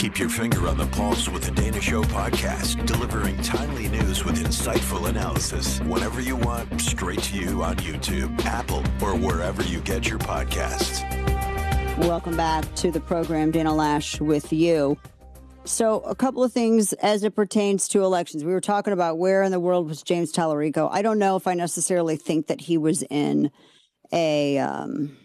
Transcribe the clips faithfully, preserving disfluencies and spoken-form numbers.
Keep your finger on the pulse with the Dana Show podcast, delivering timely news with insightful analysis whenever you want, straight to you on YouTube, Apple, or wherever you get your podcasts. Welcome back to the program, Dana Loesch with you. So a couple of things as it pertains to elections. We were talking about where in the world was James Tallarico. I don't know if I necessarily think that he was in a um,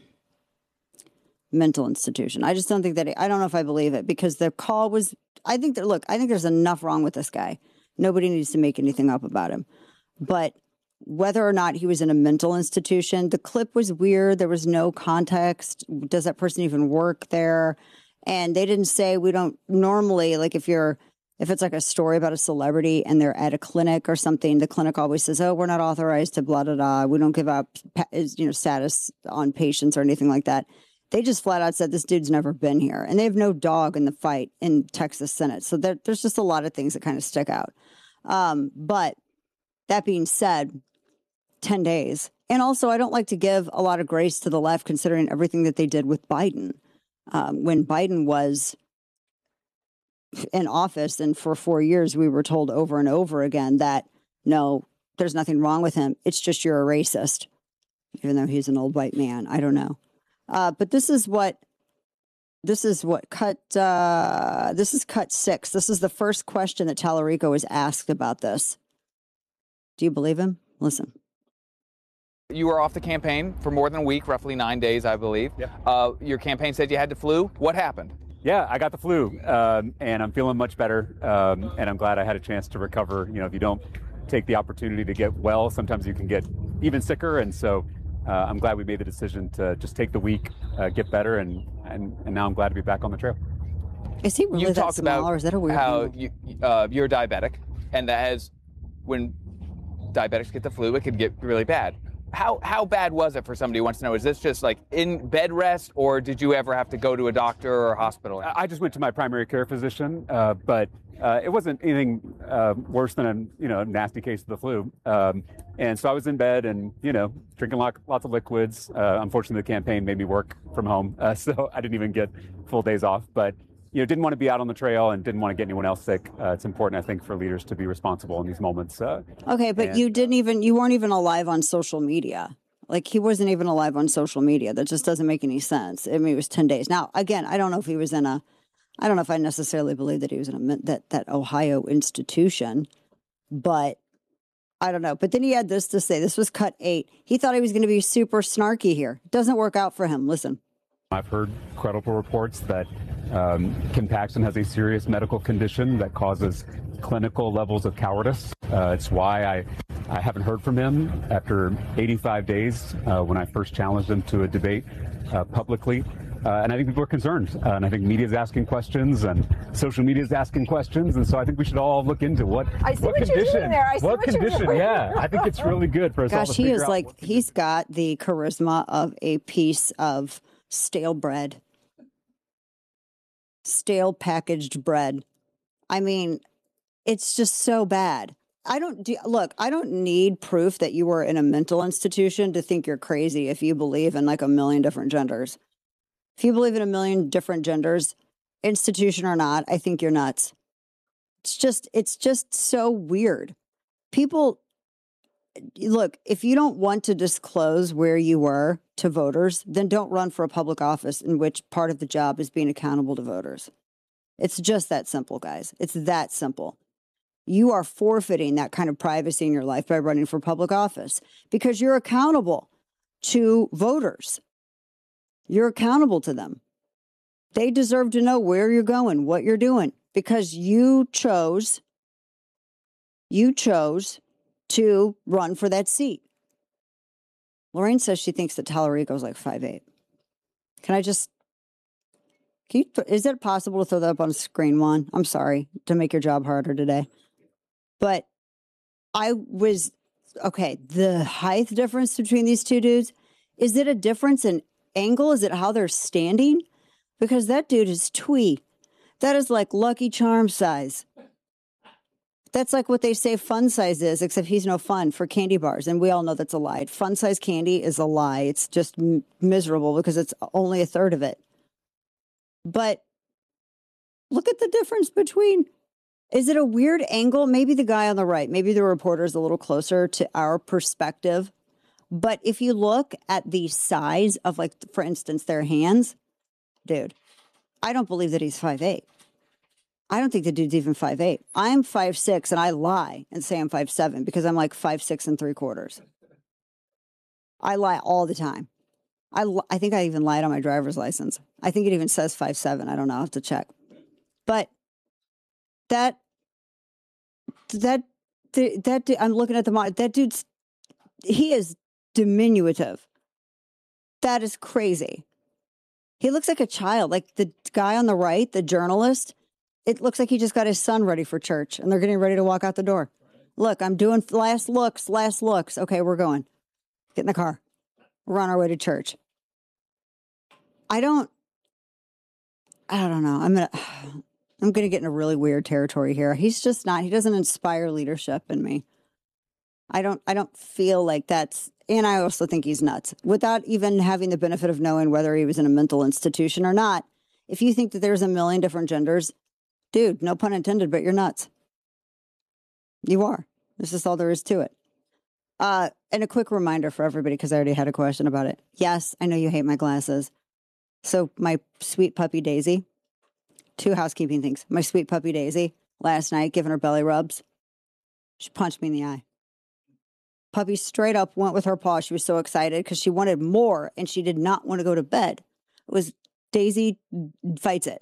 mental institution. I just don't think that, he, I don't know if I believe it because the call was, I think that, look, I think there's enough wrong with this guy. Nobody needs to make anything up about him. But whether or not he was in a mental institution, the clip was weird. There was no context. Does that person even work there? And they didn't say, we don't normally, like if you're, if it's like a story about a celebrity and they're at a clinic or something, the clinic always says, oh, we're not authorized to blah, blah, blah. We don't give up, you know, status on patients or anything like that. They just flat out said this dude's never been here. And they have no dog in the fight in Texas Senate. So there, there's just a lot of things that kind of stick out. Um, but that being said, ten days. And also, I don't like to give a lot of grace to the left considering everything that they did with Biden. Um, when Biden was in office and for four years, we were told over and over again that, no, there's nothing wrong with him. It's just you're a racist, even though he's an old white man. I don't know. Uh, but this is what this is what cut. Uh, this is cut six. This is the first question that Tallarico was asked about this. Do you believe him? Listen. You were off the campaign for more than a week, roughly nine days, I believe. Yeah. Uh, your campaign said you had the flu. What happened? Yeah, I got the flu, um, and I'm feeling much better, um, and I'm glad I had a chance to recover. You know, if you don't take the opportunity to get well, sometimes you can get even sicker, and so uh, I'm glad we made the decision to just take the week, uh, get better, and, and, and now I'm glad to be back on the trail. Is he really you that talked small, about or is that a weird how thing? you, uh, you're diabetic, and that has, when diabetics get the flu, it could get really bad. How how bad was it for somebody who wants to know? Is this just like in bed rest, or did you ever have to go to a doctor or a hospital? I just went to my primary care physician, uh, but uh, it wasn't anything uh, worse than a you know nasty case of the flu. Um, and so I was in bed and you know drinking lot, lots of liquids. Uh, unfortunately, the campaign made me work from home, uh, so I didn't even get full days off. But you know, didn't want to be out on the trail and didn't want to get anyone else sick. Uh, it's important, I think, for leaders to be responsible in these moments. Uh, okay, but and, you didn't even, you weren't even alive on social media. Like, he wasn't even alive on social media. That just doesn't make any sense. I mean, it was ten days. Now, again, I don't know if he was in a, I don't know if I necessarily believe that he was in a, that, that Ohio institution, but I don't know. But then he had this to say. This was cut eight. He thought he was going to be super snarky here. It doesn't work out for him. Listen. I've heard credible reports that um, Ken Paxton has a serious medical condition that causes clinical levels of cowardice. Uh, it's why I, I haven't heard from him after eighty-five days uh, when I first challenged him to a debate uh, publicly. Uh, and I think people are concerned. Uh, and I think media is asking questions and social media is asking questions. And so I think we should all look into what, I see what, what condition. You're doing there. I see what what condition? You're doing. Yeah, I think it's really good for us all Gosh, to he figure is out like, what- he's got the charisma of a piece of stale bread. Stale packaged bread. I mean, it's just so bad. I don't do, look, I don't need proof that you were in a mental institution to think you're crazy if you believe in like a million different genders. If you believe in a million different genders, institution or not, I think you're nuts. It's just, it's just so weird. People, look, if you don't want to disclose where you were to voters, then don't run for a public office in which part of the job is being accountable to voters. It's just that simple, guys. It's that simple. You are forfeiting that kind of privacy in your life by running for public office because you're accountable to voters. You're accountable to them. They deserve to know where you're going, what you're doing, because you chose, you chose to run for that seat. Lorraine says she thinks that Tallarico is like five eight. Can I just, can you, is it possible to throw that up on a screen, Juan? I'm sorry to make your job harder today. But I was, okay, the height difference between these two dudes, is it a difference in angle? Is it how they're standing? Because that dude is twee. That is like Lucky Charm size. That's like what they say fun size is, except he's no fun for candy bars. And we all know that's a lie. Fun size candy is a lie. It's just m- miserable because it's only a third of it. But Look at the difference between, is it a weird angle? Maybe the guy on the right, maybe the reporter is a little closer to our perspective. But if you look at the size of, like, for instance, their hands, dude, I don't believe that he's five eight. I don't think the dude's even five eight. I'm five six, and I lie and say I'm five seven because I'm like five six and three quarters. I lie all the time. I, I think I even lied on my driver's license. I think it even says five seven. I don't know. I'll have to check. But that, that, that, that I'm looking at the monitor. That dude's, he is diminutive. That is crazy. He looks like a child. Like the guy on the right, the journalist, it looks like he just got his son ready for church and they're getting ready to walk out the door. Look, I'm doing last looks, last looks. Okay, we're going. Get in the car. We're on our way to church. I don't, I don't know. I'm going to, I'm going to get into really weird territory here. He's just not, he doesn't inspire leadership in me. I don't, I don't feel like that's, and I also think he's nuts. Without even having the benefit of knowing whether he was in a mental institution or not, if you think that there's a million different genders, dude, no pun intended, but you're nuts. You are. This is all there is to it. Uh, and a quick reminder for everybody, because I already had a question about it. Yes, I know you hate my glasses. So my sweet puppy Daisy, two housekeeping things. My sweet puppy Daisy, last night, giving her belly rubs, she punched me in the eye. Puppy straight up went with her paw. She was so excited because she wanted more and she did not want to go to bed. It was Daisy fights it.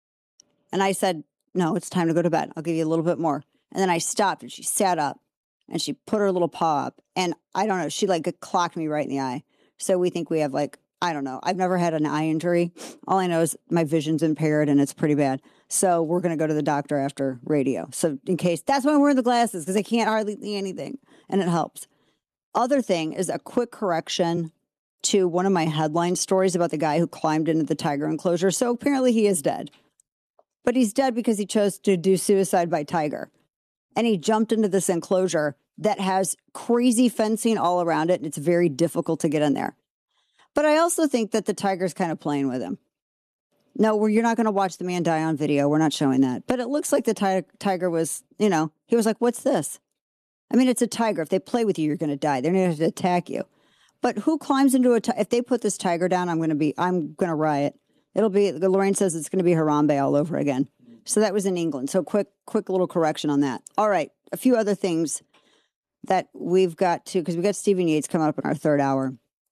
And I said, no, it's time to go to bed. I'll give you a little bit more. And then I stopped and she sat up and she put her little paw up. And I don't know, she like clocked me right in the eye. So we think we have like, I don't know. I've never had an eye injury. All I know is my vision's impaired and it's pretty bad. So we're going to go to the doctor after radio. So in case, that's why I'm wearing the glasses, because I can't hardly see anything. And it helps. Other thing is a quick correction to one of my headline stories about the guy who climbed into the tiger enclosure. So apparently he is dead. But he's dead because he chose to do suicide by tiger. And he jumped into this enclosure that has crazy fencing all around it. And it's very difficult to get in there. But I also think that the tiger's kind of playing with him. No, we're, you're not going to watch the man die on video. We're not showing that. But it looks like the ti- tiger was, you know, he was like, what's this? I mean, it's a tiger. If they play with you, you're going to die. They're going to attack you. But who climbs into a tiger? If they put this tiger down, I'm going to be, I'm going to riot. It'll be, Lorraine says it's going to be Harambe all over again. So that was in England. So quick, quick little correction on that. All right. A few other things that we've got to, because we got Stephen Yates coming up in our third hour.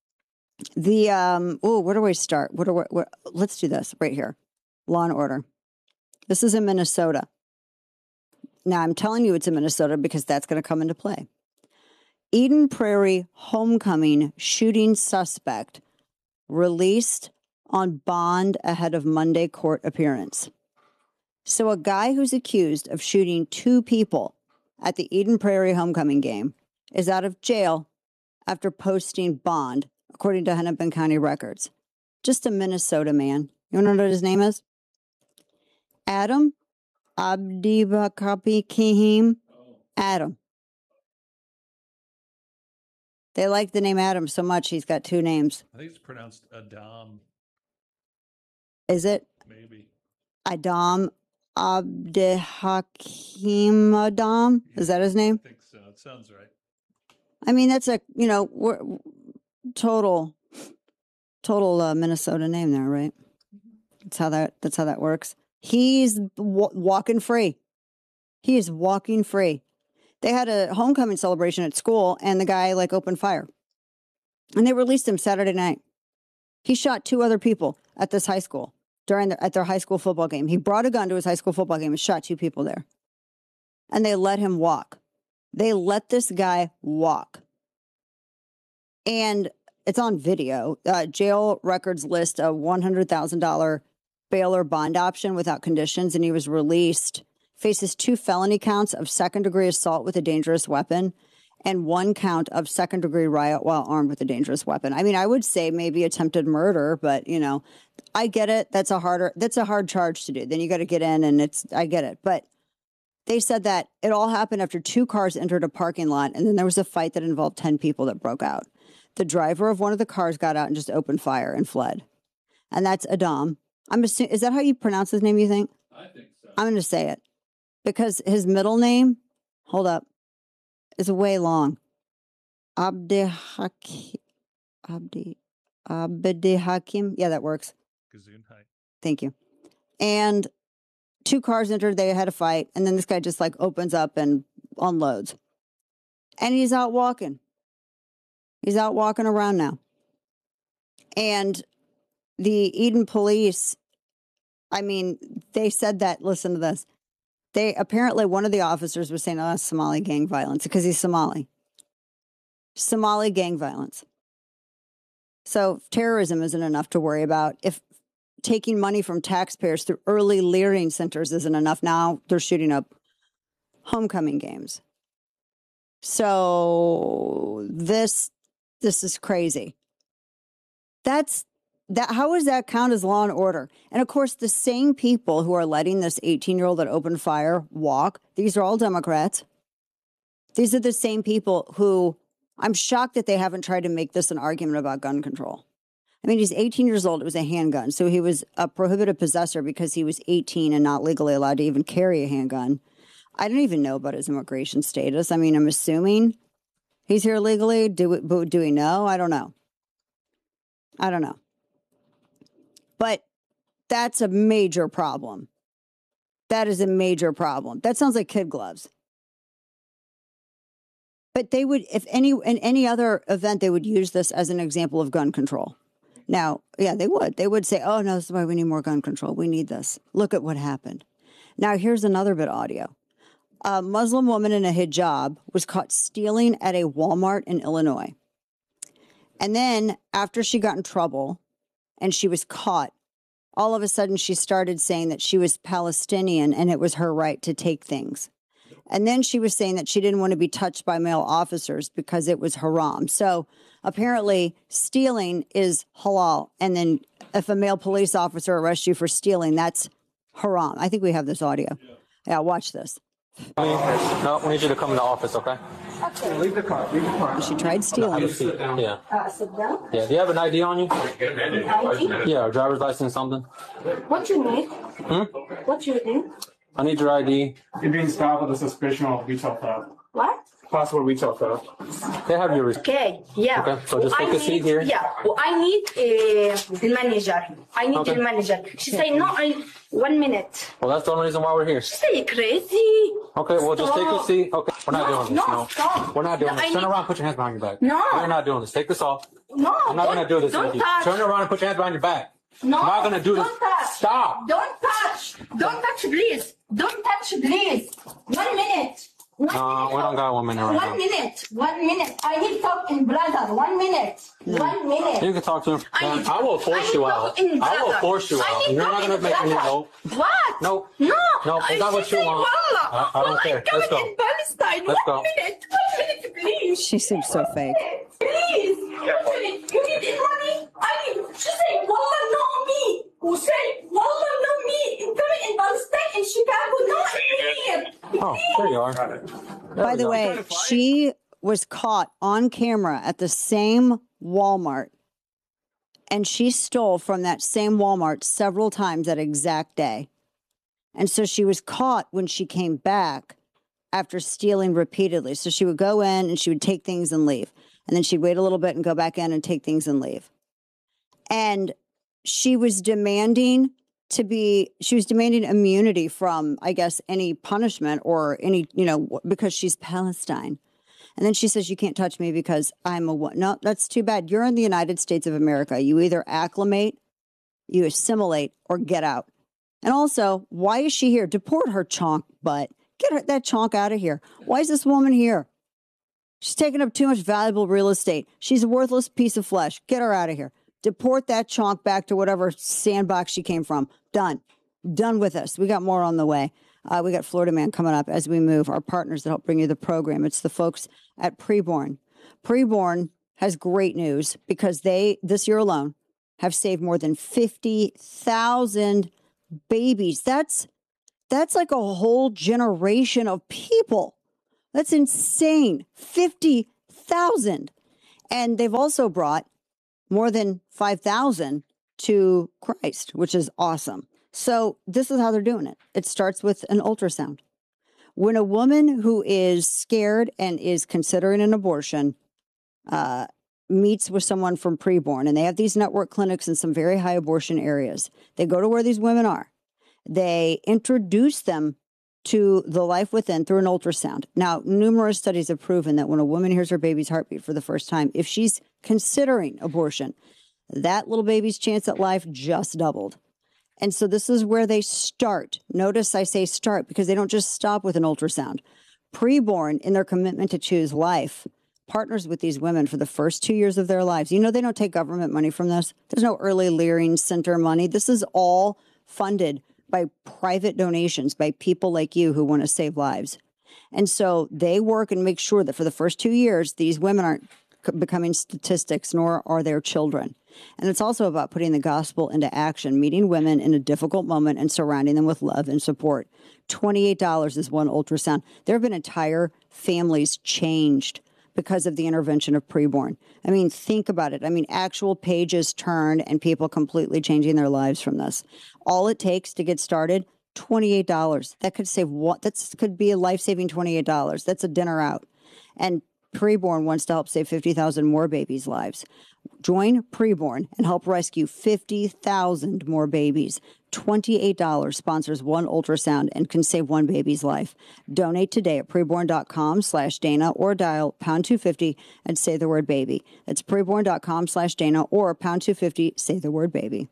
The, um, oh, where do we start? What do we, where, let's do this right here. Law and Order. This is in Minnesota. Now, I'm telling you it's in Minnesota because that's going to come into play. Eden Prairie homecoming shooting suspect released on bond ahead of Monday court appearance. So a guy who's accused of shooting two people at the Eden Prairie homecoming game is out of jail after posting bond, according to Hennepin County records. Just a Minnesota man. You want to know what his name is? Adam Abdibakapikihim. Adam. They like the name Adam so much, he's got two names. I think it's pronounced Adam. Is it? Maybe. Adam Abdihakim Adam? Is that his name? I think so. It sounds right. I mean, that's a, you know, we're, total, total uh, Minnesota name there, right? That's how that, that's how that works. He's w- walking free. He is walking free. They had a homecoming celebration at school and the guy like opened fire and they released him Saturday night. He shot two other people at this high school during the, at their high school football game. He brought a gun to his high school football game and shot two people there. And they let him walk. They let this guy walk. And it's on video. Uh, jail records list a one hundred thousand dollars bail or bond option without conditions. And he was released. Faces two felony counts of second-degree assault with a dangerous weapon and one count of second-degree riot while armed with a dangerous weapon. I mean, I would say maybe attempted murder, but, you know, I get it. That's a harder, that's a hard charge to do. Then you got to get in and it's, I get it. But they said that it all happened after two cars entered a parking lot and then there was a fight that involved ten people that broke out. The driver of one of the cars got out and just opened fire and fled. And that's Adam. I'm assuming, is that how you pronounce his name, you think? I think so. I'm going to say it because his middle name, hold up, is way long. Abdi Hakim. Abdi, Abdi Hakim. Yeah, that works. Gesundheit. Thank you. And two cars entered. They had a fight. And then this guy just like opens up and unloads. And he's out walking. He's out walking around now. And the Eden police, I mean, they said that, listen to this. They apparently, one of the officers was saying, oh, that's Somali gang violence because he's Somali. Somali gang violence. So terrorism isn't enough to worry about. If taking money from taxpayers through early learning centers isn't enough, now they're shooting up homecoming games. So this this is crazy. That's that. How does that count as law and order? And of course, the same people who are letting this eighteen-year-old that opened fire walk, these are all Democrats. These are the same people who, I'm shocked that they haven't tried to make this an argument about gun control. I mean, he's eighteen years old. It was a handgun. So he was a prohibited possessor because he was eighteen and not legally allowed to even carry a handgun. I don't even know about his immigration status. I mean, I'm assuming he's here legally. Do we, do we know? I don't know. I don't know. But that's a major problem. That is a major problem. That sounds like kid gloves. But they would, if any, in any other event, they would use this as an example of gun control. Now, yeah, they would. They would say, oh, no, this is why we need more gun control. We need this. Look at what happened. Now, here's another bit of audio. A Muslim woman in a hijab was caught stealing at a Walmart in Illinois. And then after she got in trouble and she was caught, all of a sudden she started saying that she was Palestinian and it was her right to take things. And then she was saying that she didn't want to be touched by male officers because it was haram. So apparently stealing is halal. And then if a male police officer arrests you for stealing, that's haram. I think we have this audio. Yeah, yeah, watch this. No, we need you to come in the office, okay? Okay. Leave the car. Leave the car. She tried stealing. Sit down. Yeah. Uh, sit down. Yeah. Do you have an I D on you? I D? Yeah, a driver's license, something. What you need? Hmm? What you need? I need your I D. You're being stopped with a suspicion of retail theft. What? Possible retail theft. They have your receipt. Okay, yeah. Okay, so just take I a seat need- here. Yeah, well, I need uh, the manager. I need Okay. the manager. She say no, I, one minute. Well, that's the only reason why we're here. She say crazy. Okay, well, just take a Stop. seat. Okay, we're not No, doing this. no, No, stop. we're not doing No, this. I Turn need- around, put your hands behind your back. No. We're not doing this. Take this off. No, I'm not gonna do this don't with you. touch. Turn around and put your hands behind your back. No, I'm not gonna do this. Don't touch. Stop. Don't touch. Don't touch, please. Don't touch, please. One minute. One No, minute. we don't got one minute right One now. minute. One minute. I need talk in brother. One minute. One minute. You can talk to him. I need- I will I force need you talk out. in I will brother. force you I out. need You're not talk gonna in make me brother. go. What? No. No. No, it's not what She you say, want. Wallah. I- I don't Wallah, care. I'm coming Let's go. in Palestine. Let's one go. minute. One minute, please. She seems so fake. Please. One minute. You need this money? I need. She say, Wallah, no me. Who say, Wallah, no me. I'm coming in Palestine, in Chicago, not here. Oh, there you are. There By we the go. way, she was caught on camera at the same Walmart, and she stole from that same Walmart several times that exact day. And so she was caught when she came back after stealing repeatedly. So she would go in and she would take things and leave. And then she'd wait a little bit and go back in and take things and leave. And she was demanding to be, she was demanding immunity from, I guess, any punishment or any, you know, because she's Palestine. And then she says, you can't touch me because I'm a what? No, that's too bad. You're in the United States of America. You either acclimate, you assimilate, or get out. And also, why is she here? Deport her chonk butt. Get her, that chonk out of here. Why is this woman here? She's taking up too much valuable real estate. She's a worthless piece of flesh. Get her out of here. Deport that chonk back to whatever sandbox she came from. Done. Done with us. We got more on the way. Uh, we got Florida Man coming up as we move. Our partners that help bring you the program. It's the folks at Preborn. Preborn has great news because they, this year alone, have saved more than fifty thousand babies. That's, that's like a whole generation of people. That's insane. fifty thousand. And they've also brought more than five thousand to Christ, which is awesome. So this is how they're doing it. It starts with an ultrasound. When a woman who is scared and is considering an abortion uh, meets with someone from preborn, and they have these network clinics in some very high abortion areas, they go to where these women are. They introduce them to the life within through an ultrasound. Now, numerous studies have proven that when a woman hears her baby's heartbeat for the first time, if she's considering abortion, that little baby's chance at life just doubled. And so this is where they start. Notice I say start because they don't just stop with an ultrasound. Preborn, in their commitment to choose life, partners with these women for the first two years of their lives. You know, they don't take government money from this. There's no early Leering Center money. This is all funded by private donations, by people like you who want to save lives. And so they work and make sure that for the first two years, these women aren't becoming statistics, nor are their children. And it's also about putting the gospel into action, meeting women in a difficult moment and surrounding them with love and support. twenty-eight dollars is one ultrasound. There have been entire families changed because of the intervention of preborn. I mean, think about it. I mean, actual pages turned and people completely changing their lives from this. All it takes to get started, twenty-eight dollars. That could save what? That could be a life-saving twenty-eight dollars. That's a dinner out. And Preborn wants to help save fifty thousand more babies' lives. Join Preborn and help rescue fifty thousand more babies. twenty-eight dollars sponsors one ultrasound and can save one baby's life. Donate today at preborn.com slash Dana or dial pound two fifty and say the word baby. That's preborn.com slash Dana or pound two fifty, say the word baby.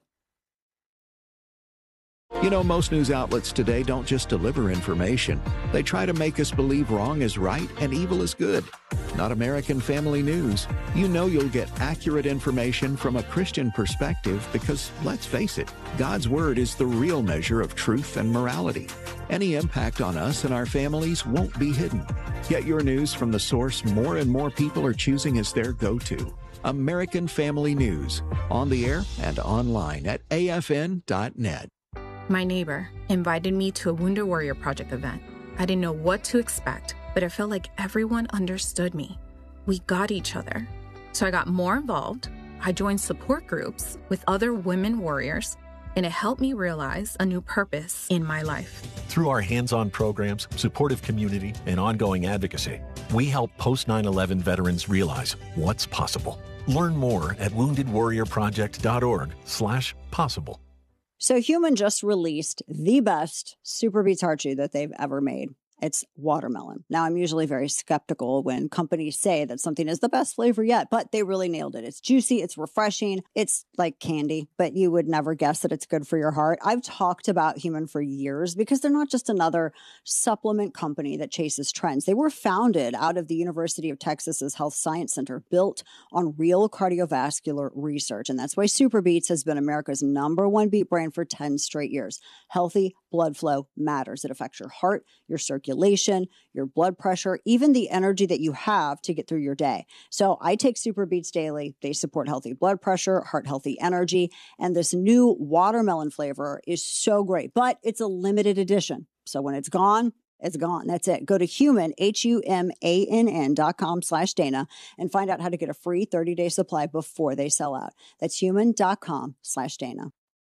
You know, most news outlets today don't just deliver information. They try to make us believe wrong is right and evil is good. Not American Family News. You know you'll get accurate information from a Christian perspective because, let's face it, God's Word is the real measure of truth and morality. Any impact on us and our families won't be hidden. Get your news from the source more and more people are choosing as their go-to. American Family News. On the air and online at A F N dot net. My neighbor invited me to a Wounded Warrior Project event. I didn't know what to expect, but I felt like everyone understood me. We got each other. So I got more involved. I joined support groups with other women warriors, and it helped me realize a new purpose in my life. Through our hands-on programs, supportive community, and ongoing advocacy, we help post nine eleven veterans realize what's possible. Learn more at wounded warrior project dot org slash possible. So Human just released the best Super Beets Heart Chew that they've ever made. It's watermelon. Now, I'm usually very skeptical when companies say that something is the best flavor yet, but they really nailed it. It's juicy. It's refreshing. It's like candy, but you would never guess that it's good for your heart. I've talked about Human for years because they're not just another supplement company that chases trends. They were founded out of the University of Texas's Health Science Center, built on real cardiovascular research. And that's why Super Beets has been America's number one beet brand for ten straight years. Healthy blood flow matters. It affects your heart, your circulation, your blood pressure, even the energy that you have to get through your day. So I take Super Beets daily. They support healthy blood pressure, heart healthy energy, and this new watermelon flavor is so great, but it's a limited edition. So when it's gone, it's gone. That's it. Go to human, H U M A N N dot com slash Dana and find out how to get a free thirty-day supply before they sell out. That's human.com slash Dana.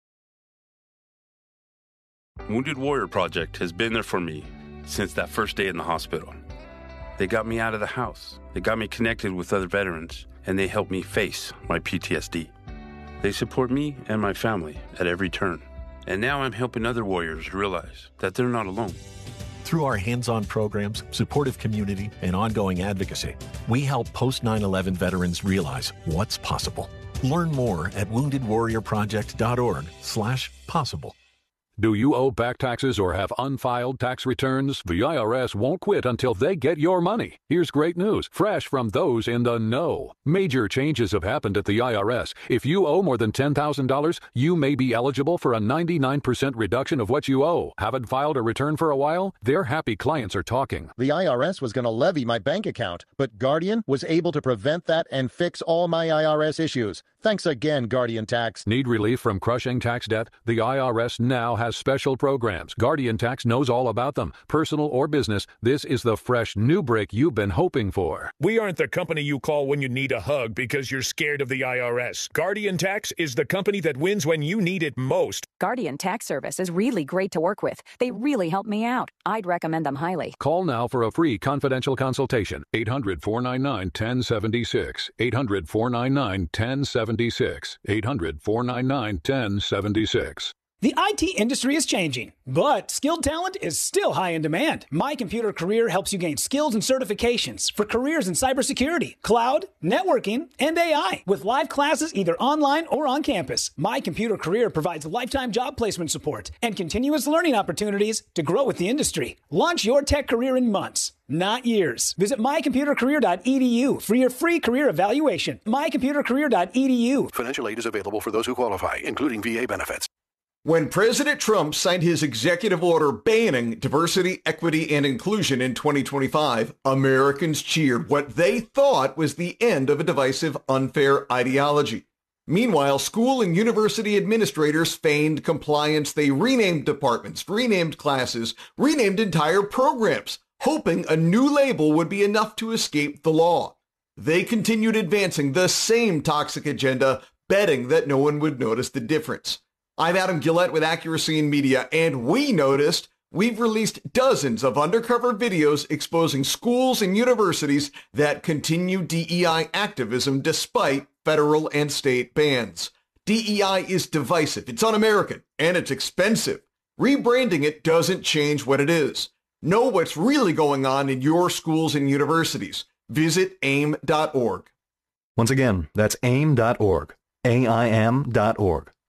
Wounded Warrior Project has been there for me since that first day in the hospital. They got me out of the house. They got me connected with other veterans, and they helped me face my P T S D. They support me and my family at every turn. And now I'm helping other warriors realize that they're not alone. Through our hands-on programs, supportive community, and ongoing advocacy, we help post nine eleven veterans realize what's possible. Learn more at wounded warrior project dot org slash possible. Do you owe back taxes or have unfiled tax returns? The I R S won't quit until they get your money. Here's great news, fresh from those in the know. Major changes have happened at the I R S. If you owe more than ten thousand dollars, you may be eligible for a ninety-nine percent reduction of what you owe. Haven't filed a return for a while? Their happy clients are talking. The I R S was going to levy my bank account, but Guardian was able to prevent that and fix all my I R S issues. Thanks again, Guardian Tax. Need relief from crushing tax debt? The I R S now has has special programs. Guardian Tax knows all about them. Personal or business, this is the fresh new break you've been hoping for. We aren't the company you call when you need a hug because you're scared of the I R S. Guardian Tax is the company that wins when you need it most. Guardian Tax Service is really great to work with. They really help me out. I'd recommend them highly. Call now for a free confidential consultation. eight hundred, four nine nine, one oh seven six. eight hundred, four nine nine, one oh seven six. eight hundred, four nine nine, one oh seven six. The I T industry is changing, but skilled talent is still high in demand. My Computer Career helps you gain skills and certifications for careers in cybersecurity, cloud, networking, and A I. With live classes either online or on campus, My Computer Career provides lifetime job placement support and continuous learning opportunities to grow with the industry. Launch your tech career in months, not years. Visit my computer career dot e d u for your free career evaluation. my computer career dot e d u. Financial aid is available for those who qualify, including V A benefits. When President Trump signed his executive order banning diversity, equity, and inclusion in twenty twenty-five, Americans cheered what they thought was the end of a divisive, unfair ideology. Meanwhile, school and university administrators feigned compliance. They renamed departments, renamed classes, renamed entire programs, hoping a new label would be enough to escape the law. They continued advancing the same toxic agenda, betting that no one would notice the difference. I'm Adam Gillette with Accuracy in Media, and we noticed we've released dozens of undercover videos exposing schools and universities that continue D E I activism despite federal and state bans. D E I is divisive, it's un-American, and it's expensive. Rebranding it doesn't change what it is. Know what's really going on in your schools and universities. Visit aim dot org. Once again, that's aim dot org, A I M dot org.